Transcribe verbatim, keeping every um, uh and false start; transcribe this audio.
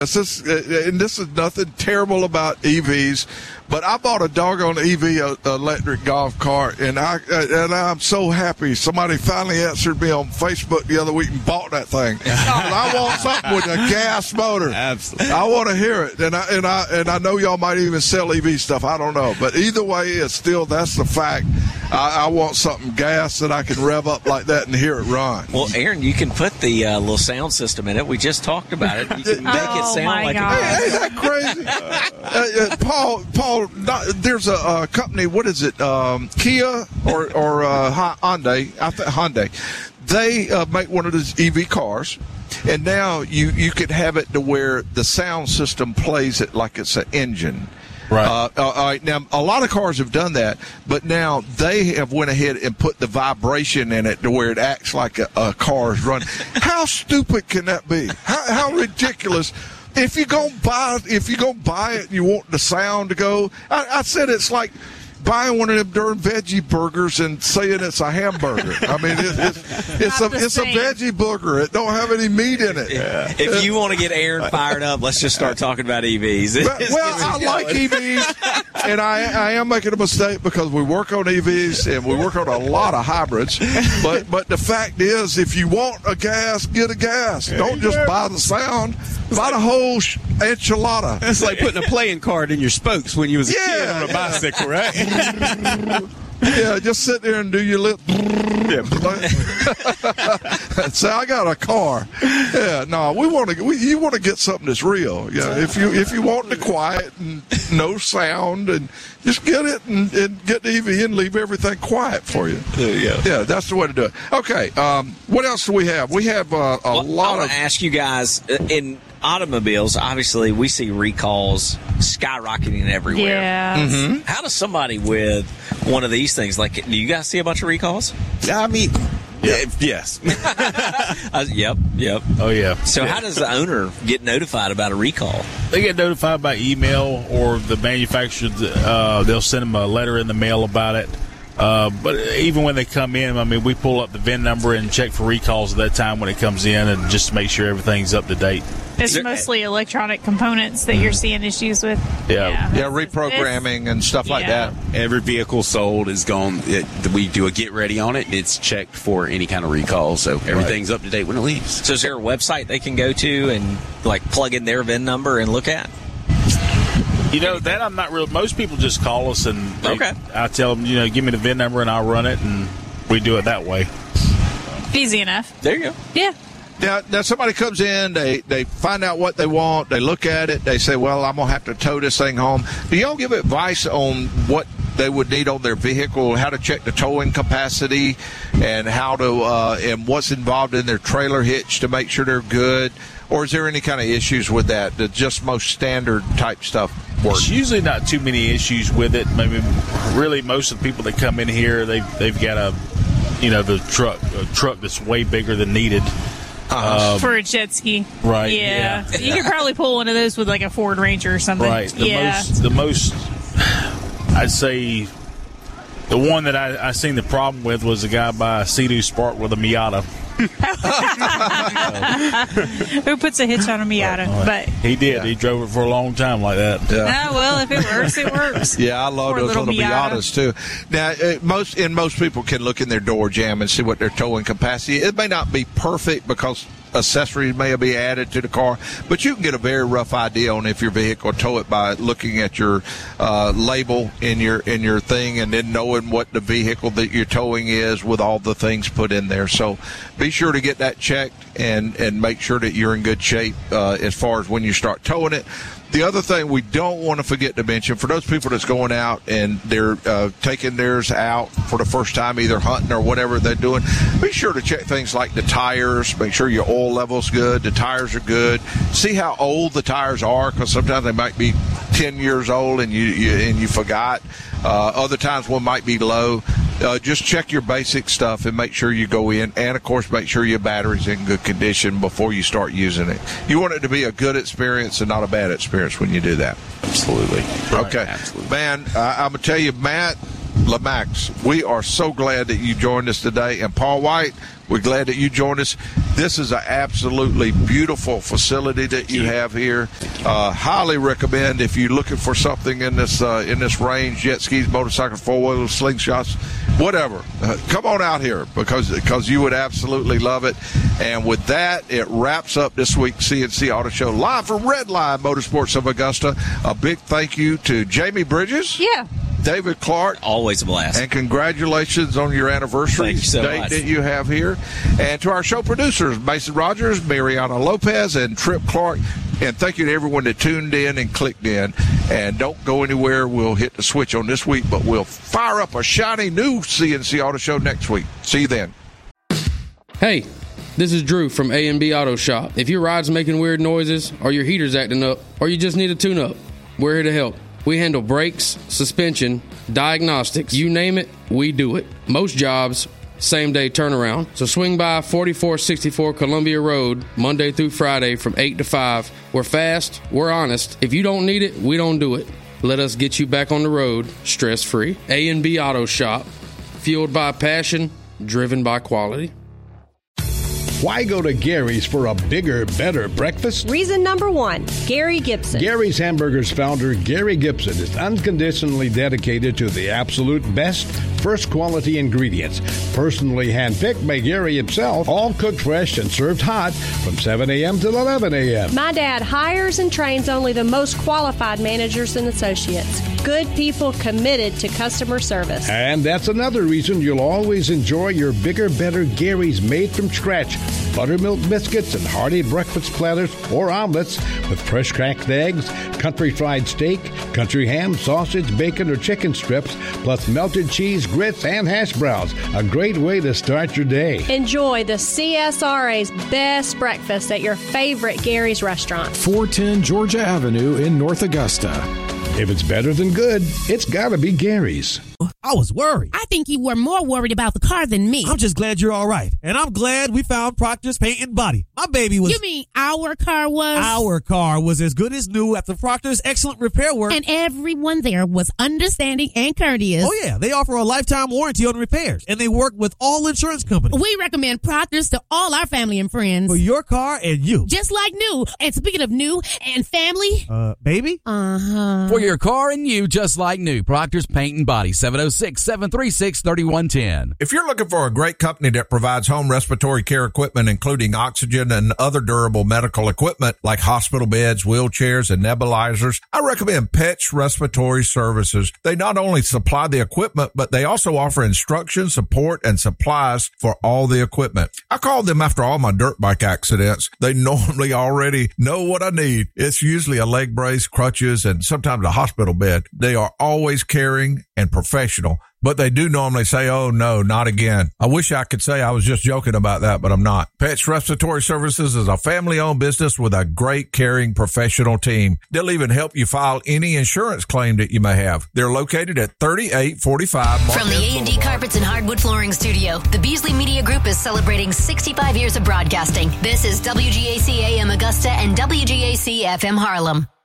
This is, and this is nothing terrible about E Vs, but I bought a doggone E V electric golf cart, and I and I'm so happy. Somebody finally answered me on Facebook the other week and bought that thing. I want something with a gas motor. Absolutely, I want to hear it, and I and I and I know y'all might even sell E V stuff. I don't know, but either way, it's still that's the fact. I, I want something gas that I can rev up like that and hear it run. Well, Aaron, you can put the uh, little sound system in it. We just talked about it. You can make oh it sound like God. a Hey, ain't that crazy? uh, uh, Paul, Paul, not, there's a, a company. What is it? Um, Kia or or uh, Hyundai? I think Hyundai. They uh, make one of those E V cars, and now you you could have it to where the sound system plays it like it's an engine. Right. Uh, all right. Now, a lot of cars have done that, but now they have went ahead and put the vibration in it to where it acts like a, a car is running. How stupid can that be? How, how ridiculous? If you go buy, if you go buy it, and you want the sound to go. I, I said it's like buying one of them darn veggie burgers and saying it's a hamburger. I mean, it, it's it's a it's a veggie burger. It don't have any meat in it. Yeah. If you want to get Aaron fired up, let's just start talking about E Vs. Well, well I like E Vs, and I I am making a mistake because we work on E Vs and we work on a lot of hybrids. But but the fact is, if you want a gas, get a gas. Don't just buy the sound. Buy the whole sh- enchilada. It's like putting a playing card in your spokes when you was a Yeah, kid on a yeah. bicycle, right? Yeah, just sit there and do your lip. Yeah. Say, I got a car. Yeah, no, we want to. We, you want to get something that's real. Yeah, if you if you want the quiet and no sound, and just get it and, and get the E V and leave everything quiet for you. There you go. Yeah, that's the way to do it. Okay, um, what else do we have? We have uh, a Well, lot I want of. to ask you guys uh, in automobiles. Obviously, we see recalls skyrocketing everywhere. Yeah. Mm-hmm. How does somebody with one of these things, like, do you guys see a bunch of recalls? I mean, yeah, yes. Uh, yep, yep. Oh, yeah. So how does the owner get notified about a recall? They get notified by email, or the manufacturer, uh, they'll send them a letter in the mail about it. Uh, but even when they come in, I mean, we pull up the V I N number and check for recalls at that time when it comes in, and just to make sure everything's up to date. It's mostly electronic components that you're seeing issues with. Yeah. Yeah, reprogramming and stuff like yeah. that. Every vehicle sold is gone. It, we do a get ready on it. It's checked for any kind of recall, so everything's up to date when it leaves. So is there a website they can go to and like plug in their V I N number and look at? You know, that I'm not real. Most people just call us, and they, Okay. I tell them, you know, give me the V I N number and I'll run it, and we do it that way. Easy enough. There you go. Yeah. Now, now somebody comes in, they, they find out what they want, they look at it, they say, well, I'm going to have to tow this thing home. Do y'all give advice on what they would need on their vehicle, how to check the towing capacity, and how to uh, and what's involved in their trailer hitch to make sure they're good? Or is there any kind of issues with that? That just most standard type stuff works? There's usually not too many issues with it. Maybe really most of the people that come in here, they've they've got a, you know, the truck a truck that's way bigger than needed. Uh-huh. Um, For a jet ski. Right, Yeah. yeah. You could probably pull one of those with like a Ford Ranger or something. Right. The yeah. most, the most, I'd say, the one that I, I seen the problem with was a guy by a Sea-Doo Spark with a Miata. Who puts a hitch on a Miata? Right. But He did. Yeah. He drove it for a long time like that. Yeah. oh, well, if it works, it works. Yeah, I love Poor those little, little Miata. Miatas too. Now, uh, most and most people can look in their door jamb and see what their towing capacity. It may not be perfect because accessories may be added to the car, but you can get a very rough idea on if your vehicle will tow it by looking at your uh, label in your in your thing, and then knowing what the vehicle that you're towing is with all the things put in there. So be sure to get that checked and and make sure that you're in good shape uh, as far as when you start towing it. The other thing we don't want to forget to mention, for those people that's going out and they're uh, taking theirs out for the first time, either hunting or whatever they're doing, be sure to check things like the tires, make sure your oil level's good, the tires are good, see how old the tires are, because sometimes they might be ten years old and you, you and you forgot. Uh, other times one might be low. Uh, just check your basic stuff and make sure you go in, and of course make sure your battery's in good condition before you start using it. You want it to be a good experience and not a bad experience when you do that. Absolutely. Okay. Absolutely. Man, I, I'm going to tell you, Matt, LeMax, we are so glad that you joined us today. And Paul White, we're glad that you joined us. This is an absolutely beautiful facility that you have here. Uh, highly recommend if you're looking for something in this uh, in this range, jet skis, motorcycles, four-wheelers, slingshots, whatever. Uh, come on out here because because you would absolutely love it. And with that, it wraps up this week's C N C Auto Show live from Redline Motorsports of Augusta. A big thank you to Jamie Bridges. Yeah. David Clark. Always a blast. And congratulations on your anniversary Thank you so date much. that you have here. And to our show producers, Mason Rogers, Mariana Lopez, and Trip Clark. And thank you to everyone that tuned in and clicked in. And don't go anywhere. We'll hit the switch on this week, but we'll fire up a shiny new C N C Auto Show next week. See you then. Hey, this is Drew from A and B Auto Shop. If your ride's making weird noises, or your heater's acting up, or you just need a tune-up, we're here to help. We handle brakes, suspension, diagnostics, you name it, we do it. Most jobs, same-day turnaround. So swing by forty-four sixty-four Columbia Road, Monday through Friday from eight to five. We're fast, we're honest. If you don't need it, we don't do it. Let us get you back on the road, stress-free. A and B Auto Shop, fueled by passion, driven by quality. Why go to Gary's for a bigger, better breakfast? Reason number one, Gary Gibson. Gary's Hamburgers founder, Gary Gibson, is unconditionally dedicated to the absolute best, first quality ingredients. Personally handpicked by Gary himself, all cooked fresh and served hot from seven a.m. to eleven a.m. My dad hires and trains only the most qualified managers and associates. Good people committed to customer service. And that's another reason you'll always enjoy your bigger, better Gary's made from scratch. Buttermilk biscuits and hearty breakfast platters or omelets with fresh cracked eggs, country fried steak, country ham, sausage, bacon, or chicken strips, plus melted cheese, grits, and hash browns. A great way to start your day. Enjoy the C S R A's best breakfast at your favorite Gary's restaurant. four ten Georgia Avenue in North Augusta. If it's better than good, it's gotta be Gary's. I was worried. I think you were more worried about the car than me. I'm just glad you're all right. And I'm glad we found Proctor's Paint and Body. My baby was... You mean our car was? Our car was as good as new after Proctor's excellent repair work. And everyone there was understanding and courteous. Oh, yeah. They offer a lifetime warranty on repairs. And they work with all insurance companies. We recommend Proctor's to all our family and friends. For your car and you. Just like new. And speaking of new and family... Uh, baby? Uh-huh. For your car and you, just like new. Proctor's Paint and Body, seven oh six, seven three six, three one one zero. If you're looking for a great company that provides home respiratory care equipment, including oxygen and other durable medical equipment like hospital beds, wheelchairs, and nebulizers, I recommend Petch Respiratory Services. They not only supply the equipment, but they also offer instruction, support, and supplies for all the equipment. I called them after all my dirt bike accidents. They normally already know what I need. It's usually a leg brace, crutches, and sometimes a hospital bed. They are always caring and professional. But they do normally say, oh, no, not again. I wish I could say I was just joking about that, but I'm not. Petch Respiratory Services is a family-owned business with a great, caring, professional team. They'll even help you file any insurance claim that you may have. They're located at thirty-eight forty-five Mark From the A and D Carpets and Hardwood Flooring Studio, the Beasley Media Group is celebrating sixty-five years of broadcasting. This is W G A C A M Augusta and W G A C F M Harlem.